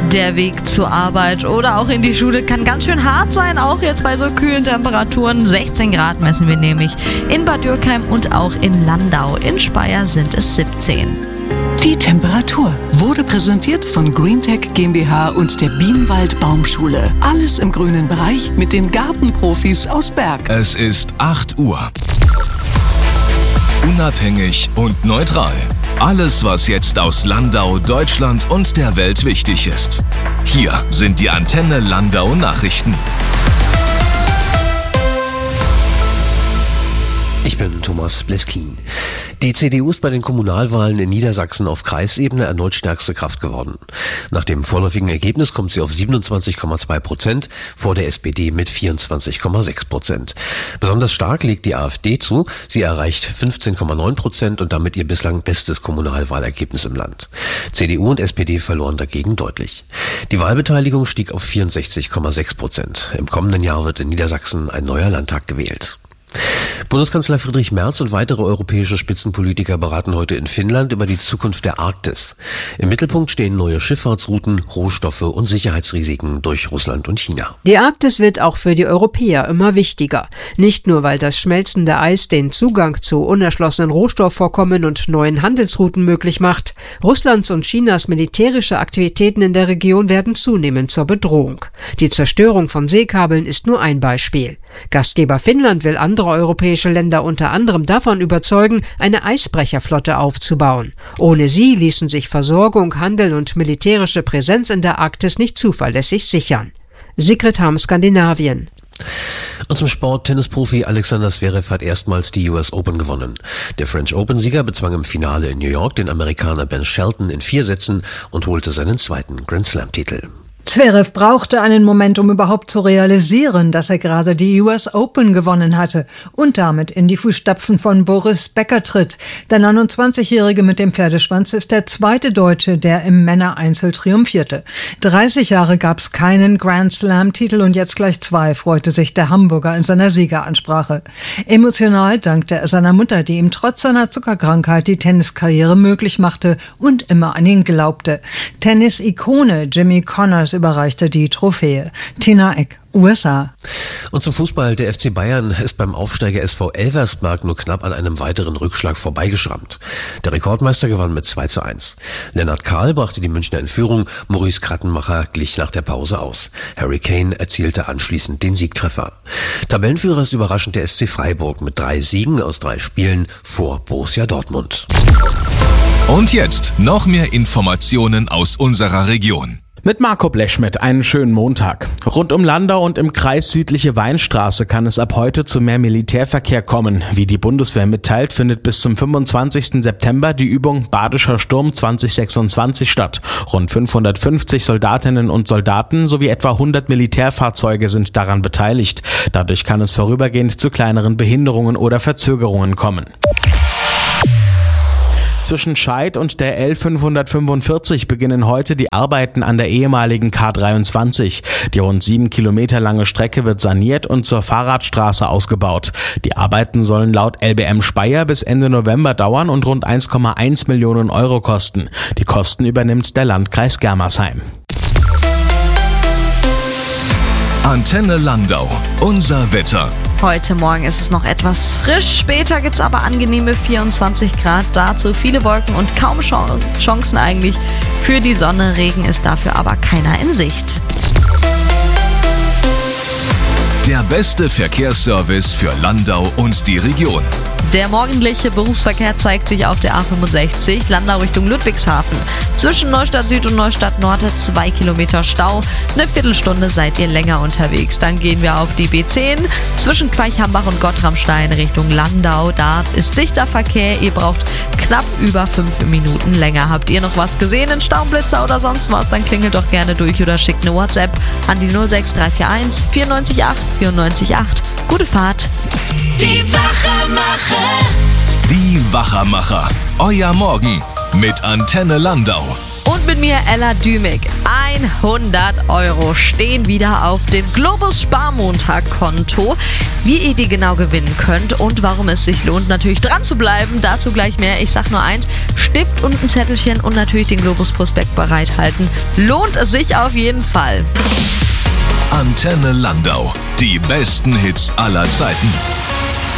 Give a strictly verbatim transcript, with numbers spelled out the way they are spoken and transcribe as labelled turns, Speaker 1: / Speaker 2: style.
Speaker 1: Der Weg zur Arbeit oder auch in die Schule kann ganz schön hart sein, auch jetzt bei so kühlen Temperaturen. sechzehn Grad messen wir nämlich in Bad Dürkheim und auch in Landau. In Speyer sind es siebzehn.
Speaker 2: Die Temperatur wurde präsentiert von Greentech GmbH und der Bienenwald Baumschule. Alles im grünen Bereich mit den Gartenprofis aus Berg.
Speaker 3: Es ist acht Uhr. Unabhängig und neutral. Alles, was jetzt aus Landau, Deutschland und der Welt wichtig ist. Hier sind die Antenne Landau Nachrichten.
Speaker 4: Ich bin Thomas Bleskin. Die C D U ist bei den Kommunalwahlen in Niedersachsen auf Kreisebene erneut stärkste Kraft geworden. Nach dem vorläufigen Ergebnis kommt sie auf siebenundzwanzig Komma zwei Prozent, vor der S P D mit vierundzwanzig Komma sechs Prozent. Besonders stark legt die AfD zu. Sie erreicht fünfzehn Komma neun Prozent und damit ihr bislang bestes Kommunalwahlergebnis im Land. C D U und S P D verloren dagegen deutlich. Die Wahlbeteiligung stieg auf vierundsechzig Komma sechs Prozent. Im kommenden Jahr wird in Niedersachsen ein neuer Landtag gewählt. Bundeskanzler Friedrich Merz und weitere europäische Spitzenpolitiker beraten heute in Finnland über die Zukunft der Arktis. Im Mittelpunkt stehen neue Schifffahrtsrouten, Rohstoffe und Sicherheitsrisiken durch Russland und China.
Speaker 5: Die Arktis wird auch für die Europäer immer wichtiger. Nicht nur, weil das schmelzende Eis den Zugang zu unerschlossenen Rohstoffvorkommen und neuen Handelsrouten möglich macht. Russlands und Chinas militärische Aktivitäten in der Region werden zunehmend zur Bedrohung. Die Zerstörung von Seekabeln ist nur ein Beispiel. Gastgeber Finnland will andere europäische Länder unter anderem davon überzeugen, eine Eisbrecherflotte aufzubauen. Ohne sie ließen sich Versorgung, Handel und militärische Präsenz in der Arktis nicht zuverlässig sichern. Sigrid Hamm, Skandinavien.
Speaker 4: Und zum Sport: Tennisprofi Alexander Zverev hat erstmals die U S Open gewonnen. Der French Open-Sieger bezwang im Finale in New York den Amerikaner Ben Shelton in vier Sätzen und holte seinen zweiten Grand Slam-Titel.
Speaker 6: Zverev brauchte einen Moment, um überhaupt zu realisieren, dass er gerade die U S Open gewonnen hatte und damit in die Fußstapfen von Boris Becker tritt. Der neunundzwanzigjährige mit dem Pferdeschwanz ist der zweite Deutsche, der im Männereinzel triumphierte. dreißig Jahre gab es keinen Grand Slam-Titel und jetzt gleich zwei, freute sich der Hamburger in seiner Siegeransprache. Emotional dankte er seiner Mutter, die ihm trotz seiner Zuckerkrankheit die Tenniskarriere möglich machte und immer an ihn glaubte. Tennis-Ikone Jimmy Connors überreichte die Trophäe. Tina Eck, U S A.
Speaker 4: Und zum Fußball: Der F C Bayern ist beim Aufsteiger S V Elversberg nur knapp an einem weiteren Rückschlag vorbeigeschrammt. Der Rekordmeister gewann mit zwei zu eins. Lennart Kahl brachte die Münchner in Führung, Maurice Krattenmacher glich nach der Pause aus. Harry Kane erzielte anschließend den Siegtreffer. Tabellenführer ist überraschend der S C Freiburg mit drei Siegen aus drei Spielen vor Borussia Dortmund.
Speaker 3: Und jetzt noch mehr Informationen aus unserer Region.
Speaker 7: Mit Marco Blechschmidt einen schönen Montag. Rund um Landau und im Kreis Südliche Weinstraße kann es ab heute zu mehr Militärverkehr kommen. Wie die Bundeswehr mitteilt, findet bis zum fünfundzwanzigsten September die Übung Badischer Sturm zwanzig sechsundzwanzig statt. Rund fünfhundertfünfzig Soldatinnen und Soldaten sowie etwa hundert Militärfahrzeuge sind daran beteiligt. Dadurch kann es vorübergehend zu kleineren Behinderungen oder Verzögerungen kommen. Zwischen Scheid und der L fünfhundertfünfundvierzig beginnen heute die Arbeiten an der ehemaligen K dreiundzwanzig. Die rund sieben Kilometer lange Strecke wird saniert und zur Fahrradstraße ausgebaut. Die Arbeiten sollen laut L B M Speyer bis Ende November dauern und rund eins Komma eins Millionen Euro kosten. Die Kosten übernimmt der Landkreis Germersheim.
Speaker 3: Antenne Landau. Unser Wetter.
Speaker 1: Heute Morgen ist es noch etwas frisch, später gibt es aber angenehme vierundzwanzig Grad. Dazu viele Wolken und kaum Chancen eigentlich für die Sonne. Regen ist dafür aber keiner in Sicht.
Speaker 3: Der beste Verkehrsservice für Landau und die Region.
Speaker 1: Der morgendliche Berufsverkehr zeigt sich auf der A fünfundsechzig, Landau Richtung Ludwigshafen. Zwischen Neustadt Süd und Neustadt Nord zwei Kilometer Stau. Eine Viertelstunde seid ihr länger unterwegs. Dann gehen wir auf die B zehn zwischen Queichhambach und Gottramstein Richtung Landau. Da ist dichter Verkehr. Ihr braucht knapp über fünf Minuten länger. Habt ihr noch was gesehen, einen Staublitzer oder sonst was? Dann klingelt doch gerne durch oder schickt eine WhatsApp an die null sechs drei vier eins vier neun acht vier neun acht. Gute Fahrt.
Speaker 2: Die Wachermacher.
Speaker 3: Die Wachermacher. Euer Morgen mit Antenne Landau.
Speaker 1: Und mit mir Ella Dümig. hundert Euro stehen wieder auf dem Globus Sparmontag-Konto. Wie ihr die genau gewinnen könnt und warum es sich lohnt, natürlich dran zu bleiben, dazu gleich mehr. Ich sag nur eins, Stift und ein Zettelchen und natürlich den Globus-Prospekt bereithalten. Lohnt es sich auf jeden Fall.
Speaker 3: Antenne Landau. Die besten Hits aller Zeiten.